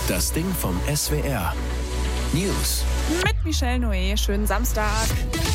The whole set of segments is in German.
Das Ding vom SWR. News. Mit Michelle Noé. Schönen Samstag.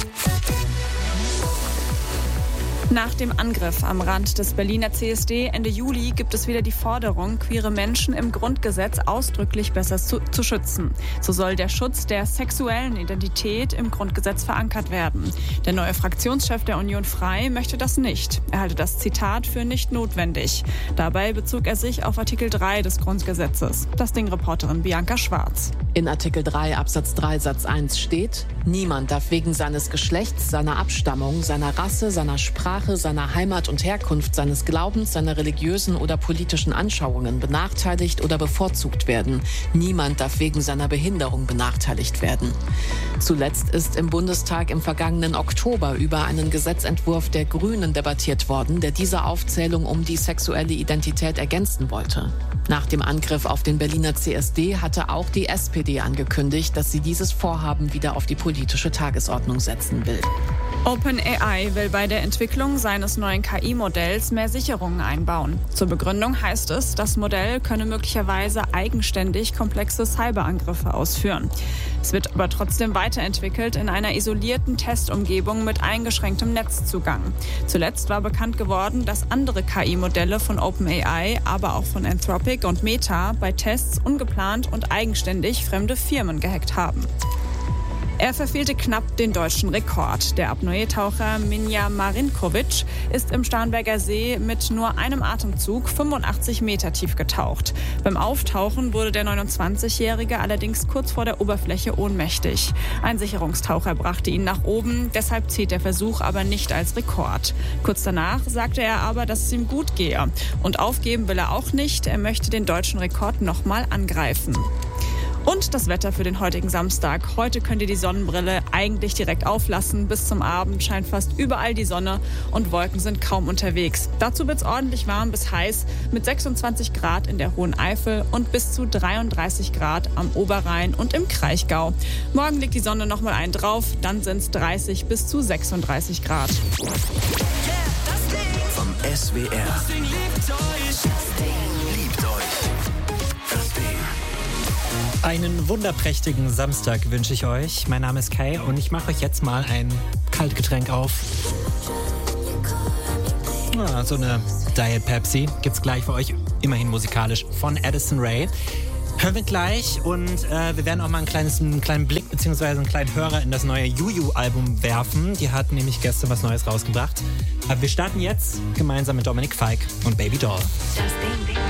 Nach dem Angriff am Rand des Berliner CSD Ende Juli gibt es wieder die Forderung, queere Menschen im Grundgesetz ausdrücklich besser zu schützen. So soll der Schutz der sexuellen Identität im Grundgesetz verankert werden. Der neue Fraktionschef der Union Frei möchte das nicht. Er halte das Zitat für nicht notwendig. Dabei bezog er sich auf Artikel 3 des Grundgesetzes. Das Ding-Reporterin Bianca Schwarz. In Artikel 3 Absatz 3 Satz 1 steht: Niemand darf wegen seines Geschlechts, seiner Abstammung, seiner Rasse, seiner Sprache, seiner Heimat und Herkunft, seines Glaubens, seiner religiösen oder politischen Anschauungen benachteiligt oder bevorzugt werden. Niemand darf wegen seiner Behinderung benachteiligt werden. Zuletzt ist im Bundestag im vergangenen Oktober über einen Gesetzentwurf der Grünen debattiert worden, der diese Aufzählung um die sexuelle Identität ergänzen wollte. Nach dem Angriff auf den Berliner CSD hatte auch die SPD angekündigt, dass sie dieses Vorhaben wieder auf die politische Tagesordnung setzen will. OpenAI will bei der Entwicklung seines neuen KI-Modells mehr Sicherungen einbauen. Zur Begründung heißt es, das Modell könne möglicherweise eigenständig komplexe Cyberangriffe ausführen. Es wird aber trotzdem weiterentwickelt in einer isolierten Testumgebung mit eingeschränktem Netzzugang. Zuletzt war bekannt geworden, dass andere KI-Modelle von OpenAI, aber auch von Anthropic und Meta bei Tests ungeplant und eigenständig fremde Firmen gehackt haben. Er verfehlte knapp den deutschen Rekord. Der Apnoe-Taucher Minja Marinkovic ist im Starnberger See mit nur einem Atemzug 85 Meter tief getaucht. Beim Auftauchen wurde der 29-Jährige allerdings kurz vor der Oberfläche ohnmächtig. Ein Sicherungstaucher brachte ihn nach oben, deshalb zählt der Versuch aber nicht als Rekord. Kurz danach sagte er aber, dass es ihm gut gehe. Und aufgeben will er auch nicht, er möchte den deutschen Rekord nochmal angreifen. Und das Wetter für den heutigen Samstag. Heute könnt ihr die Sonnenbrille eigentlich direkt auflassen. Bis zum Abend scheint fast überall die Sonne und Wolken sind kaum unterwegs. Dazu wird es ordentlich warm bis heiß mit 26 Grad in der Hohen Eifel und bis zu 33 Grad am Oberrhein und im Kraichgau. Morgen liegt die Sonne noch mal einen drauf, dann sind es 30 bis zu 36 Grad. Vom SWR. Liebt euch. Das Ding. Einen wunderprächtigen Samstag wünsche ich euch. Mein Name ist Kai und ich mache euch jetzt mal ein Kaltgetränk auf. So eine Diet Pepsi gibt's gleich für euch, immerhin musikalisch, von Addison Rae. Hören wir gleich und wir werden auch mal einen kleinen Blick bzw. einen kleinen Hörer in das neue Juju-Album werfen. Die hat nämlich gestern was Neues rausgebracht. Aber wir starten jetzt gemeinsam mit Dominik Fike und Baby Doll. Das Ding.